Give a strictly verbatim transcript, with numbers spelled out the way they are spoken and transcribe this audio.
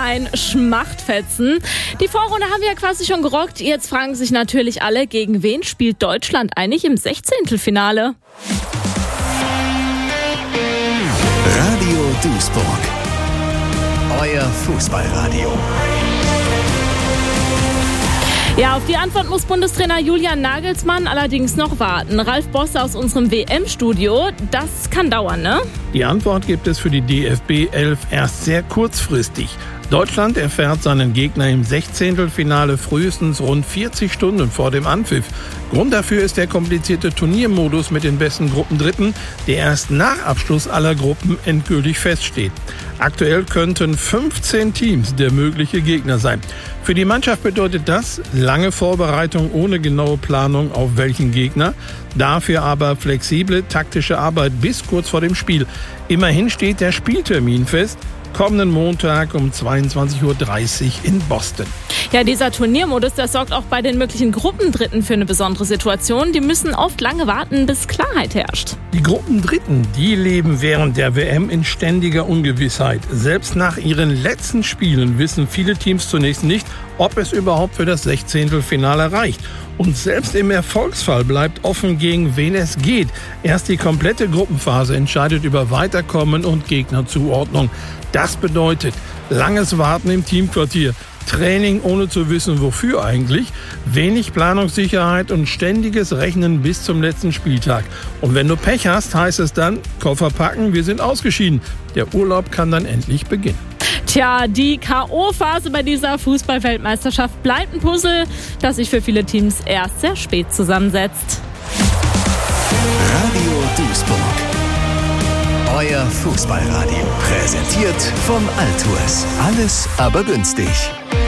ein Schmachtfetzen. Die Vorrunde haben wir ja quasi schon gerockt. Jetzt fragen sich natürlich alle, gegen wen spielt Deutschland eigentlich im Sechzehntelfinale? Radio Duisburg. Euer Fußballradio. Ja, auf die Antwort muss Bundestrainer Julian Nagelsmann allerdings noch warten. Ralf Bosse aus unserem W M-Studio, das kann dauern, ne? Die Antwort gibt es für die D F B elf erst sehr kurzfristig. Deutschland erfährt seinen Gegner im Sechzehntelfinale frühestens rund vierzig Stunden vor dem Anpfiff. Grund dafür ist der komplizierte Turniermodus mit den besten Gruppendritten, der erst nach Abschluss aller Gruppen endgültig feststeht. Aktuell könnten fünfzehn Teams der mögliche Gegner sein. Für die Mannschaft bedeutet das lange Vorbereitung ohne genaue Planung auf welchen Gegner, dafür aber flexible taktische Arbeit bis kurz vor dem Spiel. Immerhin steht der Spieltermin fest, kommenden Montag um zweiundzwanzig Uhr dreißig in Boston. Ja, dieser Turniermodus, der sorgt auch bei den möglichen Gruppendritten für eine besondere Situation. Die müssen oft lange warten, bis Klarheit herrscht. Die Gruppendritten, die leben während der W M in ständiger Ungewissheit. Selbst nach ihren letzten Spielen wissen viele Teams zunächst nicht, ob es überhaupt für das Sechzehntelfinale reicht. Und selbst im Erfolgsfall bleibt offen, gegen wen es geht. Erst die komplette Gruppenphase entscheidet über Weiterkommen und Gegnerzuordnung. Das bedeutet langes Warten im Teamquartier, Training ohne zu wissen wofür eigentlich, wenig Planungssicherheit und ständiges Rechnen bis zum letzten Spieltag. Und wenn du Pech hast, heißt es dann, Koffer packen, wir sind ausgeschieden. Der Urlaub kann dann endlich beginnen. Tja, die K O-Phase bei dieser Fußball-Weltmeisterschaft bleibt ein Puzzle, das sich für viele Teams erst sehr spät zusammensetzt. Radio Duisburg. Euer Fußballradio. Präsentiert von Altours. Alles aber günstig.